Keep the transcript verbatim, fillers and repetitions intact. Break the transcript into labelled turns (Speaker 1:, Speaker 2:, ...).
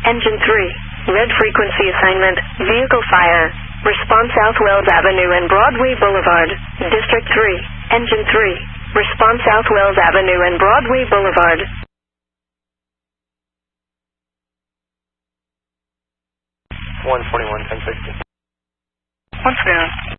Speaker 1: Engine three. Red frequency assignment. Vehicle fire. Response South Wells Avenue and Broadway Boulevard. District three. Engine three. Response South Wells Avenue and Broadway Boulevard.
Speaker 2: one forty-one, ten sixty.
Speaker 3: One down.